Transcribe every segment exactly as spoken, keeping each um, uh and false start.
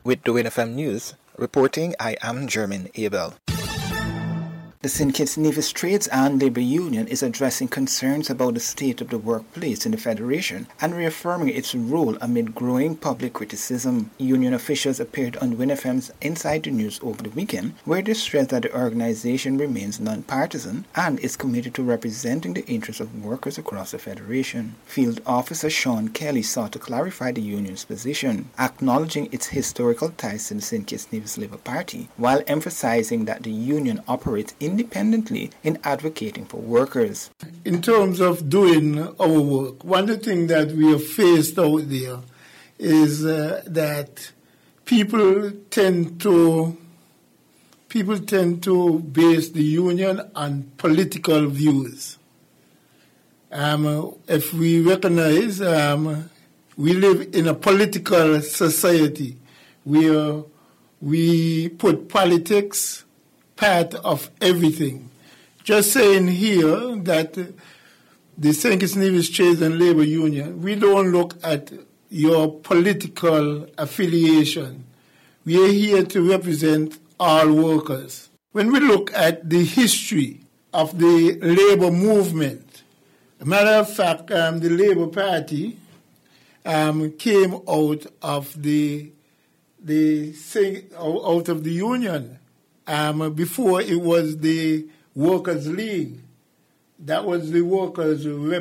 With the Win F M News, reporting, I am German Abel. The Saint Kitts Nevis Trades and Labour Union is addressing concerns about the state of the workplace in the Federation and reaffirming its role amid growing public criticism. Union officials appeared on Win F M's Inside the News over the weekend, where they stressed that the organization remains non-partisan and is committed to representing the interests of workers across the Federation. Field Officer Sean Kelly sought to clarify the union's position, acknowledging its historical ties to the Saint Kitts Nevis Labour Party, while emphasizing that the union operates independently in advocating for workers. In terms of doing our work, one of the things that we have faced out there is uh, that people tend to people tend to base the union on political views. Um, if we recognize um, we live in a political society where we put politics part of everything. Just saying here that the Saint Kitts Nevis Trades and Labour Union, we don't look at your political affiliation. We are here to represent all workers. When we look at the history of the labour movement, a matter of fact, um, the Labour Party um, came out of the the out of the union. Um, before it was the Workers' League. That was the workers'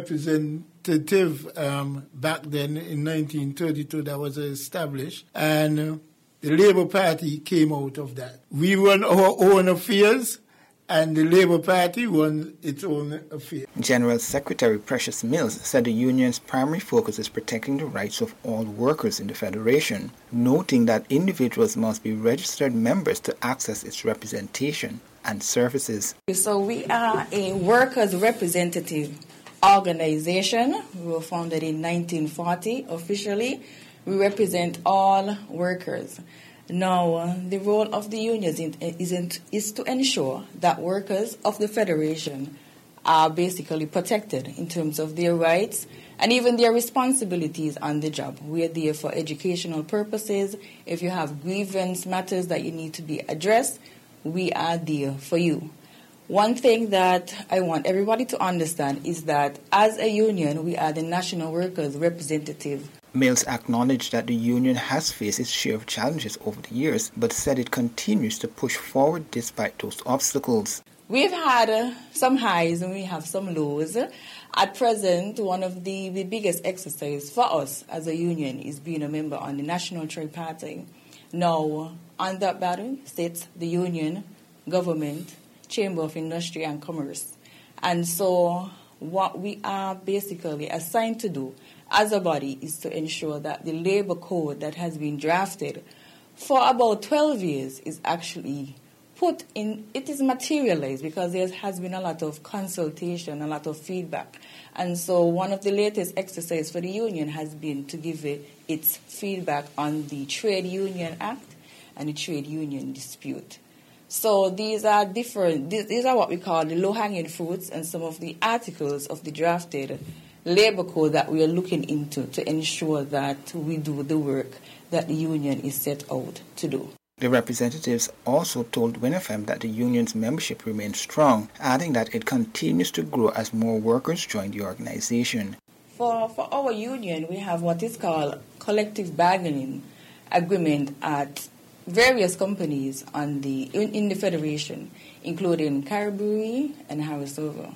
representative um, back then in nineteen thirty-two that was established. And uh, the Labour Party came out of that. We run our own affairs, and the Labour Party runs its own affairs. General Secretary Precious Mills said the union's primary focus is protecting the rights of all workers in the Federation, noting that individuals must be registered members to access its representation and services. So we are a workers' representative organization. We were founded in nineteen forty officially. We represent all workers. Now, uh, the role of the unions in, isn't, is to ensure that workers of the Federation are basically protected in terms of their rights and even their responsibilities on the job. We are there for educational purposes. If you have grievance matters that you need to be addressed, we are there for you. One thing that I want everybody to understand is that as a union, we are the National Workers Representative. Mills acknowledged that the union has faced its share of challenges over the years, but said it continues to push forward despite those obstacles. We've had uh, some highs and we have some lows. At present, one of the, the biggest exercises for us as a union is being a member on the National Trade Party. Now, on that battle sits the union, government, Chamber of Industry and Commerce. And so what we are basically assigned to do as a body is to ensure that the labor code that has been drafted for about twelve years is actually put in, it is materialized because there has been a lot of consultation, a lot of feedback. And so one of the latest exercises for the union has been to give it its feedback on the Trade Union Act and the Trade Union Dispute. So these are different, these are what we call the low-hanging fruits and some of the articles of the drafted labor code that we are looking into to ensure that we do the work that the union is set out to do. The representatives also told Win F M that the union's membership remains strong, adding that it continues to grow as more workers join the organization. For, for our union, we have what is called collective bargaining agreement at various companies on the in, in the Federation, including Caribou and Harrisova.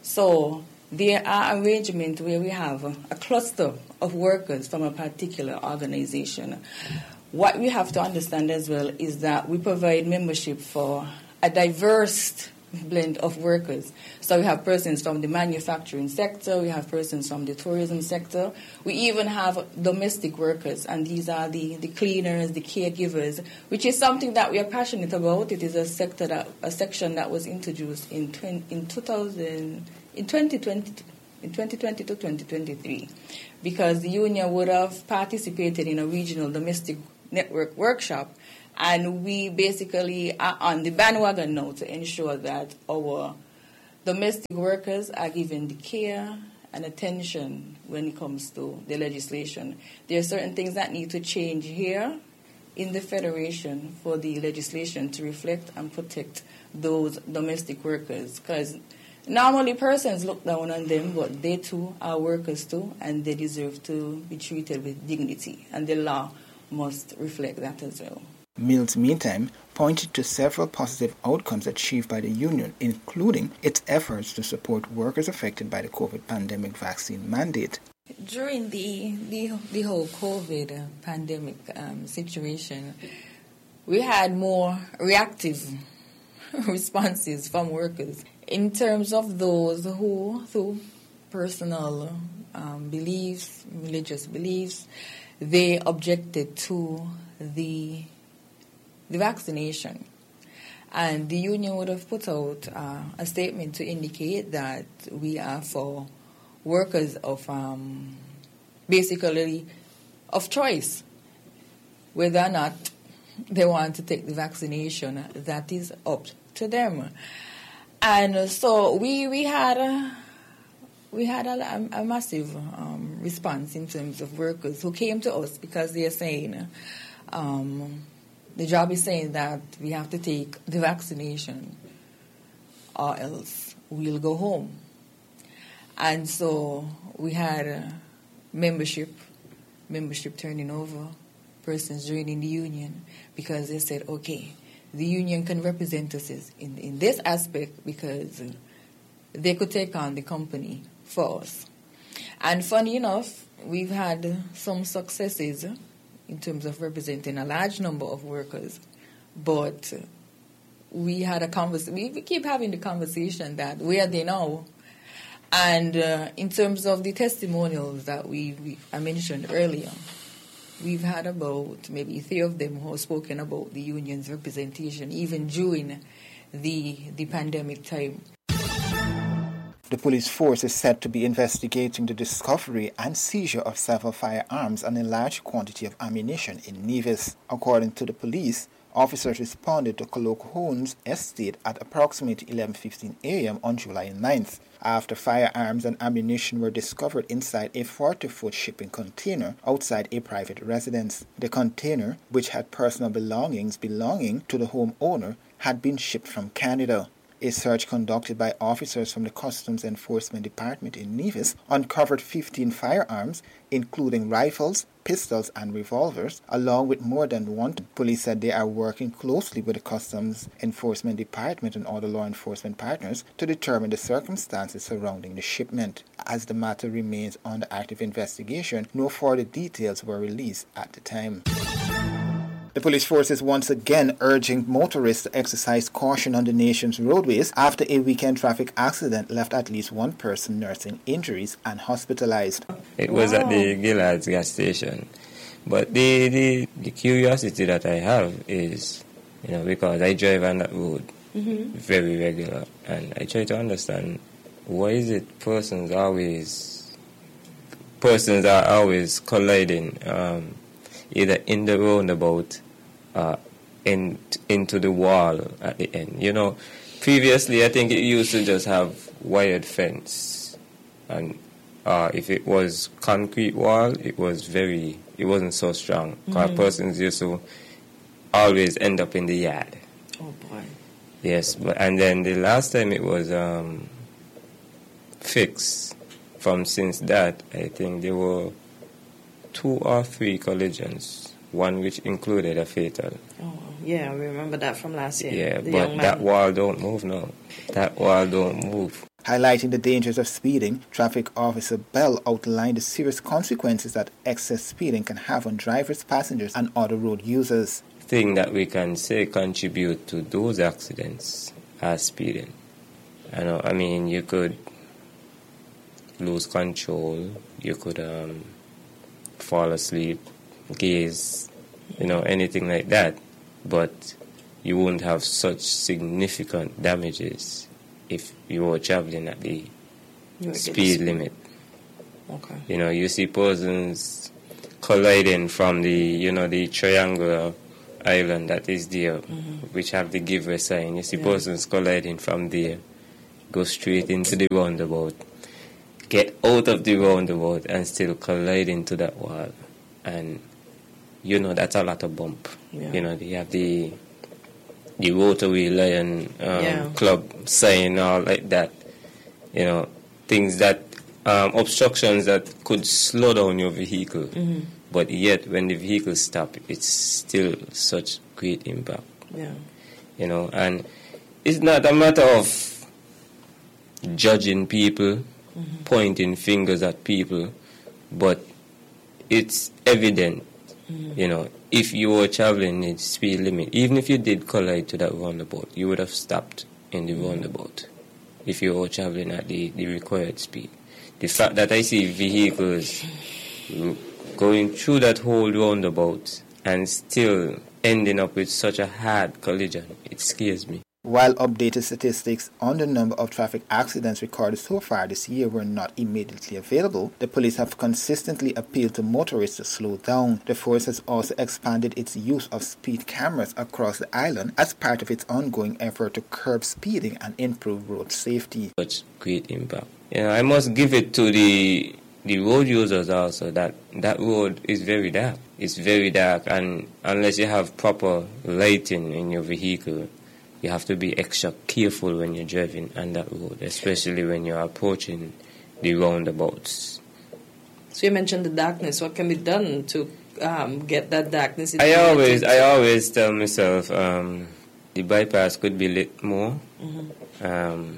So there are arrangements where we have a cluster of workers from a particular organization. What we have to understand as well is that we provide membership for a diverse blend of workers. So we have persons from the manufacturing sector, we have persons from the tourism sector, we even have domestic workers, and these are the, the cleaners, the caregivers, which is something that we are passionate about. It is a sector that a section that was introduced in twenty, in two thousand in twenty twenty in twenty twenty to twenty twenty-three, because the union would have participated in a regional domestic network workshop. And we basically are on the bandwagon now to ensure that our domestic workers are given the care and attention when it comes to the legislation. There are certain things that need to change here in the Federation for the legislation to reflect and protect those domestic workers, because normally persons look down on them, but they too are workers too, and they deserve to be treated with dignity, and the law must reflect that as well. Mills, meantime, pointed to several positive outcomes achieved by the union, including its efforts to support workers affected by the COVID pandemic vaccine mandate. During the, the, the whole COVID pandemic um, situation, we had more reactive responses from workers in terms of those who, through personal um, beliefs, religious beliefs, they objected to the the vaccination. And the union would have put out uh, a statement to indicate that we are for workers of um, basically of choice, whether or not they want to take the vaccination. That is up to them. And so we we had a, we had a, a massive um, response in terms of workers who came to us because they are saying um, the job is saying that we have to take the vaccination or else we'll go home. And so we had a membership, membership turning over, persons joining the union because they said, okay, the union can represent us in, in this aspect because they could take on the company for us. And funny enough, we've had some successes in terms of representing a large number of workers, but we had a conversation. We keep having the conversation that where are they now? And uh, in terms of the testimonials that we, we I mentioned earlier, we've had about maybe three of them who have spoken about the union's representation even during the the pandemic time. The police force is said to be investigating the discovery and seizure of several firearms and a large quantity of ammunition in Nevis. According to the police, officers responded to Colloquhoun's estate at approximately eleven fifteen a.m. on July ninth, after firearms and ammunition were discovered inside a forty-foot shipping container outside a private residence. The container, which had personal belongings belonging to the homeowner, had been shipped from Canada. A search conducted by officers from the Customs Enforcement Department in Nevis uncovered fifteen firearms, including rifles, pistols, and revolvers, along with more than one. Police said they are working closely with the Customs Enforcement Department and other law enforcement partners to determine the circumstances surrounding the shipment. As the matter remains under active investigation, no further details were released at the time. The police force is once again urging motorists to exercise caution on the nation's roadways after a weekend traffic accident left at least one person nursing injuries and hospitalized. It was wow. At the Gillard's gas station. But the, the, the curiosity that I have is, you know, because I drive on that road mm-hmm. very regular, and I try to understand why is it persons always, persons are always colliding, um, either in the roundabout uh, in, into the wall at the end. You know, previously I think it used to just have wired fence, and uh, if it was concrete wall, it was very, it wasn't so strong. Because mm-hmm. persons used to always end up in the yard. Oh boy. Yes, but and then the last time it was um, fixed. From since that, I think there were two or three collisions, one which included a fatal. Oh, yeah, I remember that from last year. Yeah, but that wall don't move now. That wall don't move. Highlighting the dangers of speeding, Traffic Officer Bell outlined the serious consequences that excess speeding can have on drivers, passengers, and other road users. Thing that we can say contribute to those accidents are speeding. I know, I mean, you could lose control, you could um, fall asleep, gaze, you know, anything like that, but you won't have such significant damages if you were traveling at the speed limit. Okay. You know, you see persons colliding from the, you know, the triangular island that is there, mm-hmm. which have the giveaway sign. You see yeah. persons colliding from there, go straight into the roundabout, get out of the roundabout and still collide into that wall. And you know that's a lot of bump. Yeah. You know, they have the the Rotary Lion um, yeah. Club sign, all like that. You know, things that, um, obstructions that could slow down your vehicle. Mm-hmm. But yet, when the vehicle stops, it's still such great impact. Yeah. You know, and it's not a matter of judging people, mm-hmm. pointing fingers at people, but it's evident, mm-hmm. you know, if you were traveling in speed limit, even if you did collide to that roundabout, you would have stopped in the mm-hmm. roundabout if you were traveling at the, the required speed. The fact that I see vehicles going through that whole roundabout and still ending up with such a hard collision, it scares me. While updated statistics on the number of traffic accidents recorded so far this year were not immediately available, the police have consistently appealed to motorists to slow down. The force has also expanded its use of speed cameras across the island as part of its ongoing effort to curb speeding and improve road safety. Such great impact. You know, I must give it to the the road users also that that road is very dark. It's very dark, and unless you have proper lighting in your vehicle, you have to be extra careful when you're driving on that road, especially when you're approaching the roundabouts. So you mentioned the darkness. What can be done to um, get that darkness? I always, I always tell myself um, the bypass could be lit more, mm-hmm. um,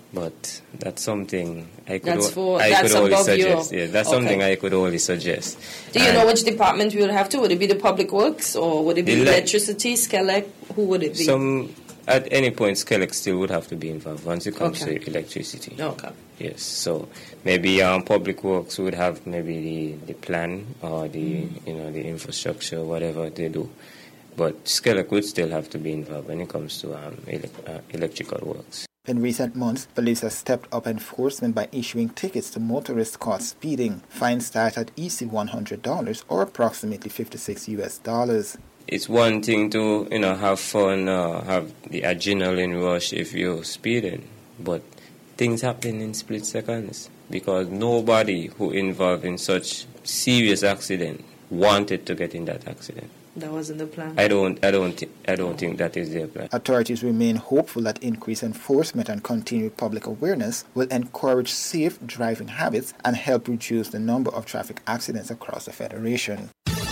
but that's something I could, that's for, I that's could only suggest. Your... Yeah, that's okay. something I could only suggest. Do you and know which department we would have to? Would it be the Public Works or would it be le- electricity, Skelec? Who would it be? Some. At any point, Skelec still would have to be involved once it comes okay. to electricity. Okay. Yes. So maybe um, Public Works would have maybe the, the plan or the mm. you know the infrastructure, whatever they do. But Skelec would still have to be involved when it comes to um, ele- uh, electrical works. In recent months, police have stepped up enforcement by issuing tickets to motorists caught speeding. Fines start at easy one hundred dollars or approximately fifty-six U S dollars. It's one thing to, you know, have fun, uh, have the adrenaline rush if you're speeding, but things happen in split seconds because nobody who involved in such serious accident wanted to get in that accident. That wasn't the plan. I don't, I don't, th- I don't think that is their plan. Authorities remain hopeful that increased enforcement and continued public awareness will encourage safe driving habits and help reduce the number of traffic accidents across the Federation.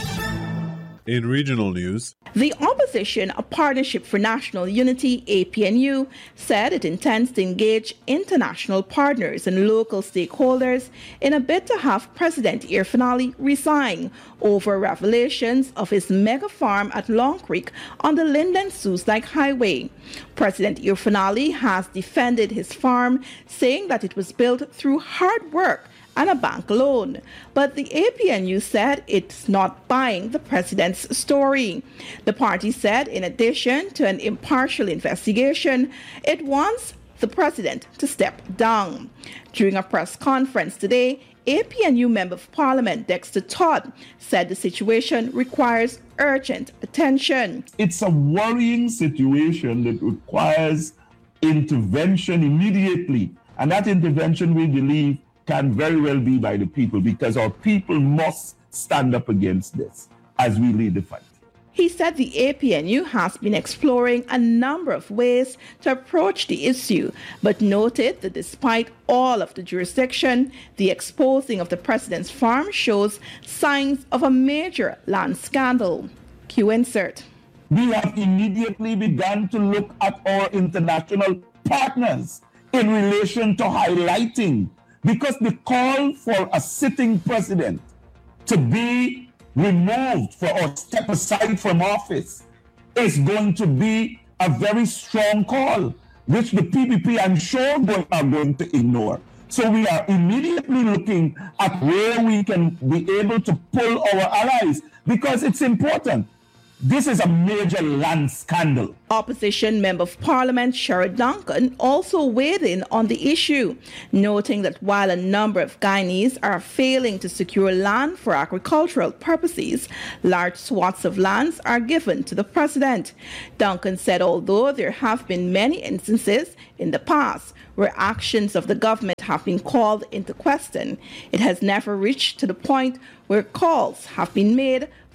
In regional news, the opposition, a Partnership for National Unity, A P N U, said it intends to engage international partners and local stakeholders in a bid to have President Irfanali resign over revelations of his mega farm at Long Creek on the Linden-Sioux Lake Highway. President Irfanali has defended his farm, saying that it was built through hard work and a bank loan. But the A P N U said it's not buying the president's story. The party said in addition to an impartial investigation, it wants the president to step down. During a press conference today, A P N U Member of Parliament Dexter Todd said the situation requires urgent attention. It's a worrying situation that requires intervention immediately, and that intervention, we believe, can very well be by the people, because our people must stand up against this as we lead the fight. He said the A P N U has been exploring a number of ways to approach the issue, but noted that despite all of the jurisdiction, the exposing of the president's farm shows signs of a major land scandal. Q insert. We have immediately begun to look at our international partners in relation to highlighting, because the call for a sitting president to be removed for or step aside from office is going to be a very strong call, which the P P P, I'm sure, are going to ignore. So we are immediately looking at where we can be able to pull our allies, because it's important. This is a major land scandal. Opposition Member of Parliament Sherrod Duncan also weighed in on the issue, noting that while a number of Guyanese are failing to secure land for agricultural purposes, large swaths of lands are given to the president. Duncan said although there have been many instances in the past where actions of the government have been called into question, it has never reached to the point where calls have been made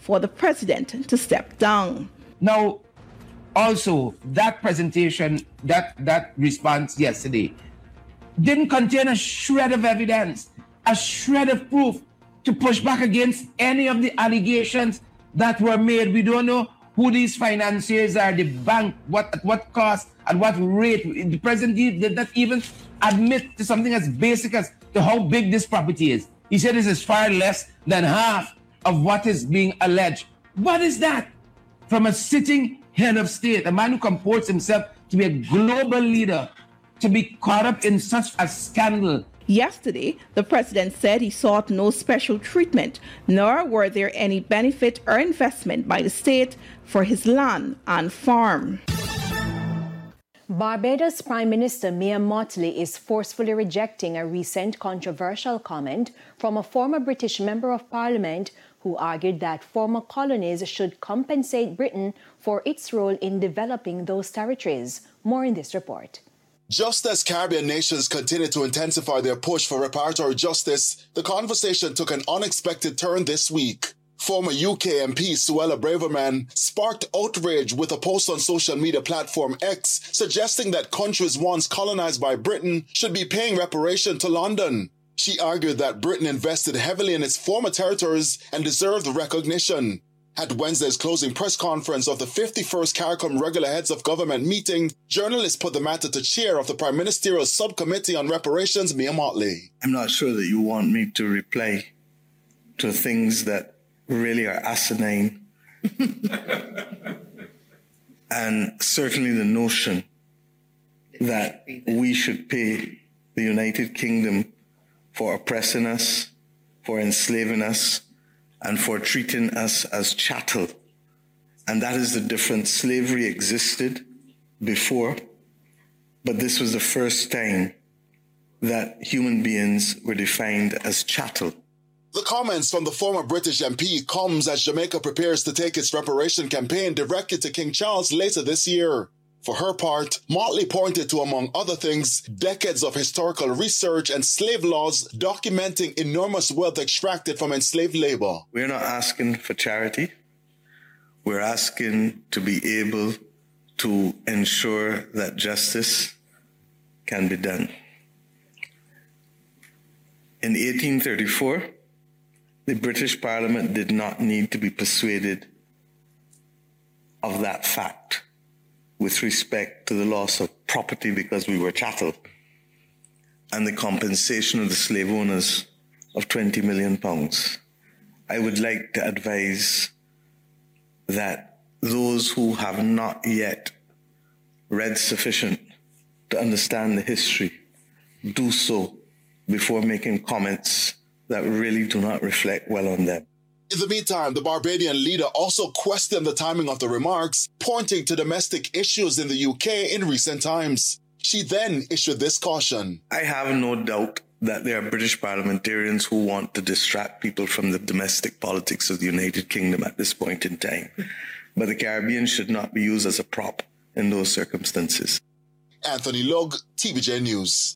for the president to step down. Now, also, that presentation, that, that response yesterday, didn't contain a shred of evidence, a shred of proof to push back against any of the allegations that were made. We don't know who these financiers are, the bank, what at what cost, at what rate. The president did not even admit to something as basic as to how big this property is. He said this is far less than half of what is being alleged. What is that? From a sitting head of state, a man who comports himself to be a global leader, to be caught up in such a scandal. Yesterday, the president said he sought no special treatment, nor were there any benefit or investment by the state for his land and farm. Barbados Prime Minister Mia Mottley is forcefully rejecting a recent controversial comment from a former British Member of Parliament who argued that former colonies should compensate Britain for its role in developing those territories. More in this report. Just as Caribbean nations continue to intensify their push for reparatory justice, the conversation took an unexpected turn this week. Former U K M P Suella Braverman sparked outrage with a post on social media platform X suggesting that countries once colonized by Britain should be paying reparation to London. She argued that Britain invested heavily in its former territories and deserved recognition. At Wednesday's closing press conference of the fifty-first CARICOM regular heads of government meeting, journalists put the matter to chair of the Prime Ministerial Subcommittee on Reparations, Mia Mottley. I'm not sure that you want me to reply to things that really are asinine. And certainly the notion that we should pay the United Kingdom for oppressing us, for enslaving us, and for treating us as chattel. And that is the difference. Slavery existed before, but this was the first time that human beings were defined as chattel. The comments from the former British M P comes as Jamaica prepares to take its reparation campaign directly to King Charles later this year. For her part, Mottley pointed to, among other things, decades of historical research and slave laws documenting enormous wealth extracted from enslaved labor. We're not asking for charity. We're asking to be able to ensure that justice can be done. In eighteen thirty-four, the British Parliament did not need to be persuaded of that fact with respect to the loss of property because we were chattel and the compensation of the slave owners of twenty million pounds. I would like to advise that those who have not yet read sufficient to understand the history do so before making comments that really do not reflect well on them. In the meantime, the Barbadian leader also questioned the timing of the remarks, pointing to domestic issues in the U K in recent times. She then issued this caution. I have no doubt that there are British parliamentarians who want to distract people from the domestic politics of the United Kingdom at this point in time. But the Caribbean should not be used as a prop in those circumstances. Anthony Lug, T V J News.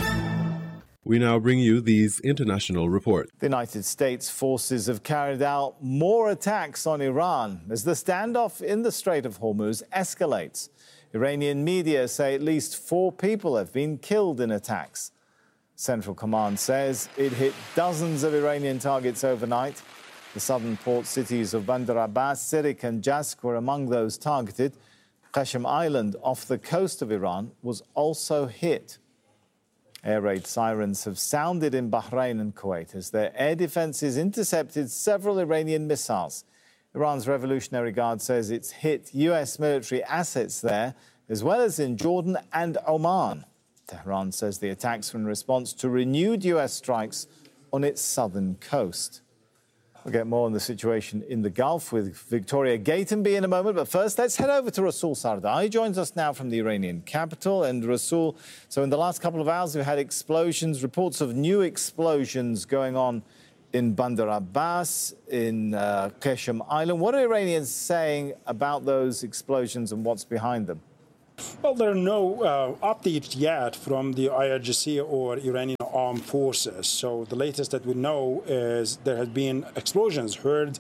We now bring you these international reports. The United States forces have carried out more attacks on Iran as the standoff in the Strait of Hormuz escalates. Iranian media say at least four people have been killed in attacks. Central Command says it hit dozens of Iranian targets overnight. The southern port cities of Bandar Abbas, Sirik and Jask were among those targeted. Qashm Island off the coast of Iran was also hit. Air raid sirens have sounded in Bahrain and Kuwait as their air defences intercepted several Iranian missiles. Iran's Revolutionary Guard says it's hit U S military assets there, as well as in Jordan and Oman. Tehran says the attacks were in response to renewed U S strikes on its southern coast. We'll get more on the situation in the Gulf with Victoria Gatenby in a moment. But first, let's head over to Rasul Sardar. He joins us now from the Iranian capital. And Rasul, so in the last couple of hours, we've had explosions, reports of new explosions going on in Bandar Abbas, in uh, Qashm Island. What are Iranians saying about those explosions and what's behind them? Well, there are no uh, updates yet from the I R G C or Iranian armed forces. So the latest that we know is there have been explosions heard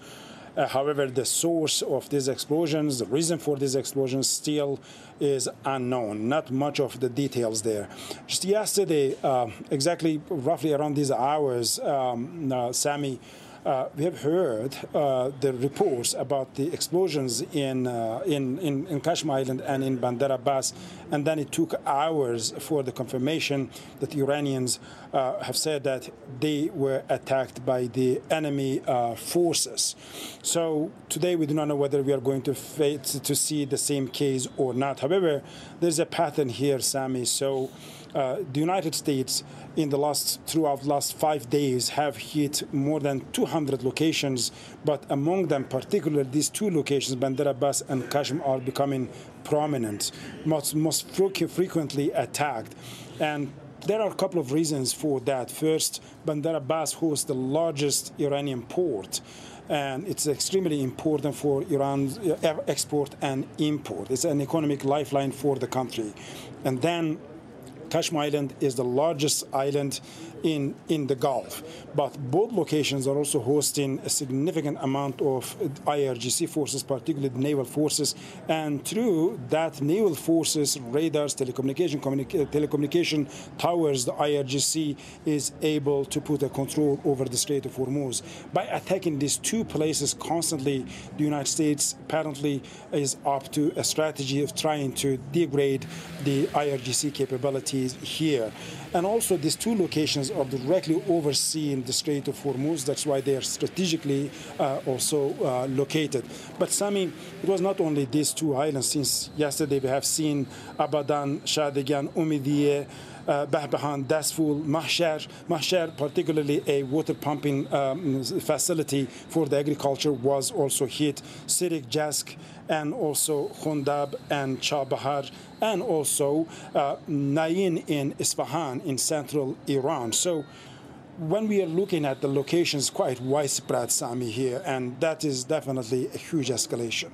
Uh, however, the source of these explosions, the reason for these explosions still is unknown. Not much of the details there. Just yesterday, uh, exactly roughly around these hours, um, uh, Sami, Uh, we have heard uh, the reports about the explosions in, uh, in, in, in Qashm Island and in Bandar Abbas, and then it took hours for the confirmation that the Iranians uh, have said that they were attacked by the enemy uh, forces. So today we do not know whether we are going to, face, to see the same case or not. However, there's a pattern here, Sami. So uh, the United States in the last, throughout the last five days have hit more than two hundred locations, but among them, particularly these two locations, Bandar Abbas and Qashm, are becoming prominent, most, most frequently attacked. And there are a couple of reasons for that. First, Bandar Abbas hosts the largest Iranian port, and it's extremely important for Iran's export and import. It's an economic lifeline for the country. And then Qashm Island is the largest island in, in the Gulf. But both locations are also hosting a significant amount of I R G C forces, particularly the naval forces. And through that naval forces, radars, telecommunication, communica- telecommunication towers, the I R G C is able to put a control over the Strait of Hormuz. By attacking these two places constantly, the United States apparently is up to a strategy of trying to degrade the I R G C capabilities here. And also, these two locations are directly overseeing the Strait of Hormuz. That's why they are strategically uh, also uh, located. But Sami, it was not only these two islands. Since yesterday, we have seen Abadan, Shadigan, Umidiye, uh, Bahbahan, Dasful, Mahshar. Mahshar, particularly a water pumping um, facility for the agriculture, was also hit. Sirik, Jask, and also Khundab and Chabahar, and also uh, Nain in Isfahan in central Iran. So when we are looking at the locations, quite widespread, Sami, here, and that is definitely a huge escalation.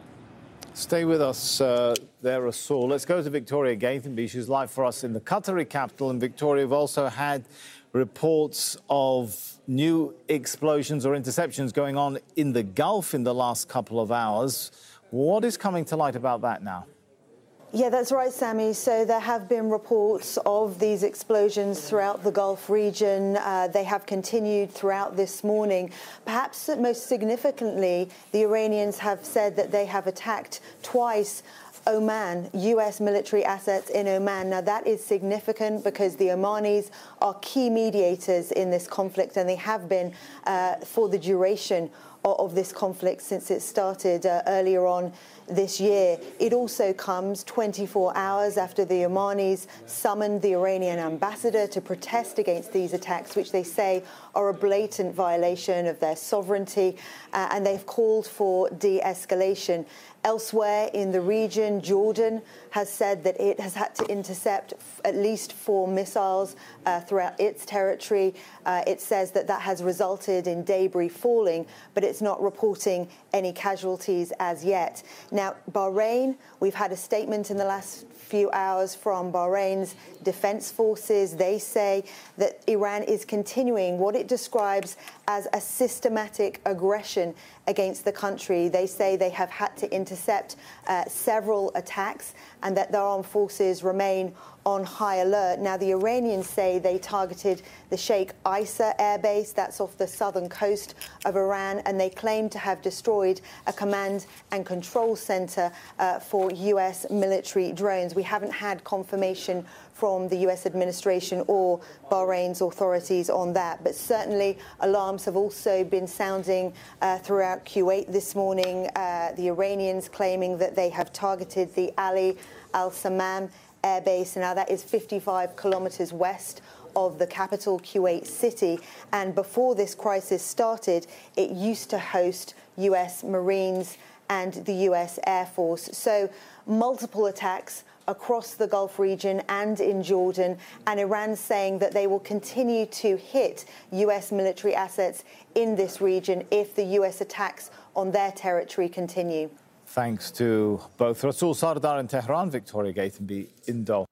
Stay with us uh, there, Rasool. Let's go to Victoria Gatenby. She's live for us in the Qatari capital. And Victoria, we've also had reports of new explosions or interceptions going on in the Gulf in the last couple of hours. What is coming to light about that now? Yeah, that's right, Sami. So there have been reports of these explosions throughout the Gulf region. Uh, they have continued throughout this morning. Perhaps most significantly, the Iranians have said that they have attacked twice Oman, U S military assets in Oman. Now, that is significant because the Omanis are key mediators in this conflict, and they have been uh, for the duration of this conflict since it started uh, earlier on this year. It also comes twenty-four hours after the Omanis summoned the Iranian ambassador to protest against these attacks, which they say are a blatant violation of their sovereignty, uh, and they've called for de-escalation. Elsewhere in the region, Jordan has said that it has had to intercept f- at least four missiles uh, throughout its territory. Uh, it says that that has resulted in debris falling, but it's not reporting any casualties as yet. Now, Bahrain, we've had a statement in the last few hours from Bahrain's defense forces. They say that Iran is continuing what it describes as a systematic aggression against the country. They say they have had to intercept uh, several attacks and that their armed forces remain on high alert. Now, the Iranians say they targeted the Sheikh Isa airbase, that's off the southern coast of Iran, and they claim to have destroyed a command and control center uh, for U S military drones. We haven't had confirmation from the U S administration or Bahrain's authorities on that. But certainly alarms have also been sounding uh, throughout Kuwait this morning. Uh, the Iranians claiming that they have targeted the Ali al-Samam airbase. Now, that is fifty-five kilometers west of the capital, Kuwait City. And before this crisis started, it used to host U S Marines and the U S Air Force. So multiple attacks across the Gulf region and in Jordan, and Iran saying that they will continue to hit U S military assets in this region if the U S attacks on their territory continue. Thanks to both Rasool Sardar in Tehran, Victoria Gatenby in Doha.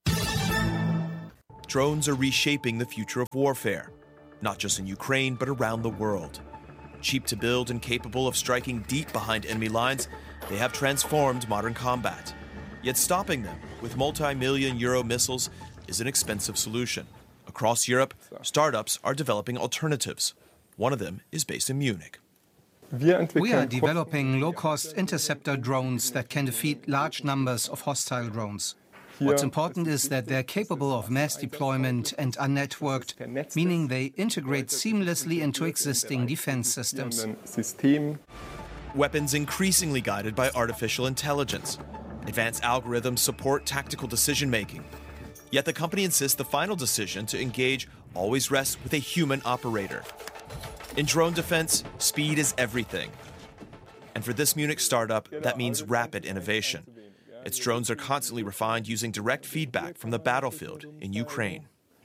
Drones are reshaping the future of warfare, not just in Ukraine, but around the world. Cheap to build and capable of striking deep behind enemy lines, they have transformed modern combat. Yet stopping them with multi-million euro missiles is an expensive solution. Across Europe, startups are developing alternatives. One of them is based in Munich. We are developing low-cost interceptor drones that can defeat large numbers of hostile drones. What's important is that they're capable of mass deployment and unnetworked, meaning they integrate seamlessly into existing defense systems. Weapons increasingly guided by artificial intelligence. Advanced algorithms support tactical decision-making. Yet the company insists the final decision to engage always rests with a human operator. In drone defense, speed is everything. And for this Munich startup, that means rapid innovation. Its drones are constantly refined using direct feedback from the battlefield in Ukraine.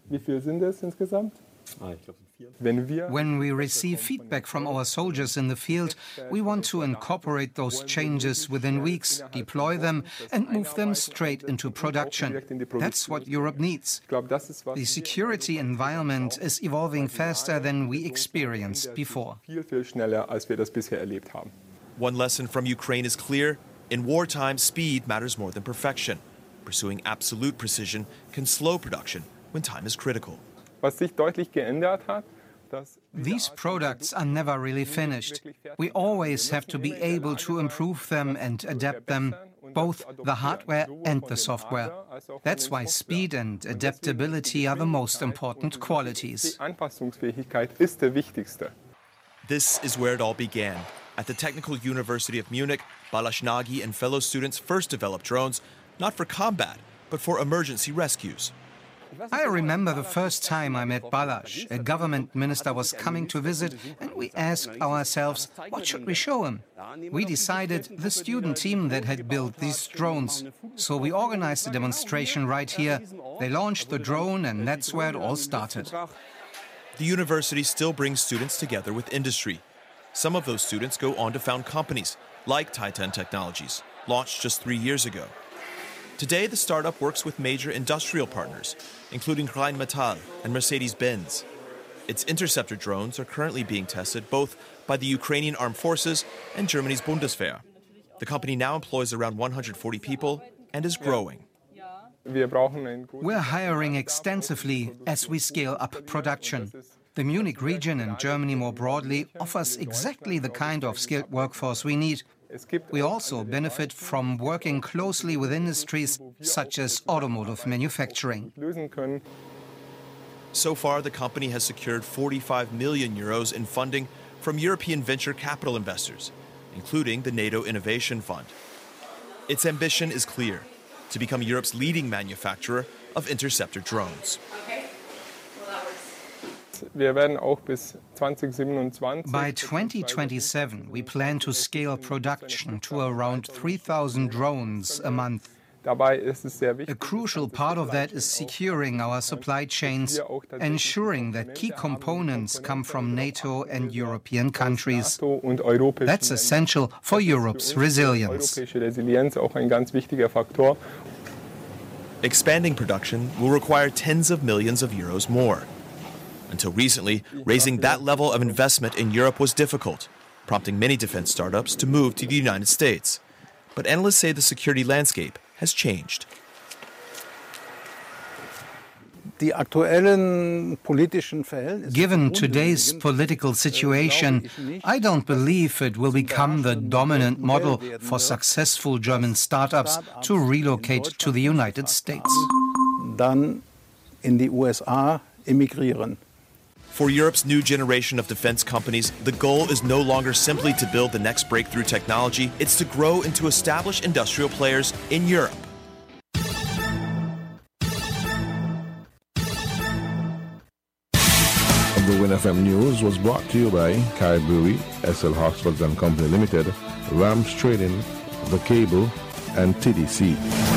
When we receive feedback from our soldiers in the field, we want to incorporate those changes within weeks, deploy them, and move them straight into production. That's what Europe needs. The security environment is evolving faster than we experienced before. One lesson from Ukraine is clear. In wartime, speed matters more than perfection. Pursuing absolute precision can slow production when time is critical. These products are never really finished. We always have to be able to improve them and adapt them, both the hardware and the software. That's why speed and adaptability are the most important qualities. This is where it all began. At the Technical University of Munich, Balázs Nagy and fellow students first developed drones, not for combat, but for emergency rescues. I remember the first time I met Balázs. A government minister was coming to visit, and we asked ourselves, what should we show him? We decided the student team that had built these drones. So we organized a demonstration right here. They launched the drone, and that's where it all started. The university still brings students together with industry. Some of those students go on to found companies, like Titan Technologies, launched just three years ago. Today, the startup works with major industrial partners, including Rheinmetall and Mercedes-Benz. Its interceptor drones are currently being tested both by the Ukrainian Armed Forces and Germany's Bundeswehr. The company now employs around one hundred forty people and is growing. We're hiring extensively as we scale up production. The Munich region and Germany more broadly offers exactly the kind of skilled workforce we need. We also benefit from working closely with industries such as automotive manufacturing. So far, the company has secured forty-five million euros in funding from European venture capital investors, including the NATO Innovation Fund. Its ambition is clear: to become Europe's leading manufacturer of interceptor drones. By twenty twenty-seven, we plan to scale production to around three thousand drones a month. A crucial part of that is securing our supply chains, ensuring that key components come from NATO and European countries. That's essential for Europe's resilience. Expanding production will require tens of millions of euros more. Until recently, raising that level of investment in Europe was difficult, prompting many defense startups to move to the United States. But analysts say the security landscape has changed. Given today's political situation, I don't believe it will become the dominant model for successful German startups to relocate to the United States. Dann in die U S A emigrieren. For Europe's new generation of defense companies, the goal is no longer simply to build the next breakthrough technology, it's to grow into established industrial players in Europe. The Win F M News was brought to you by Caribbean, S L Hospitals and Company Limited, Rams Trading, The Cable, and T D C.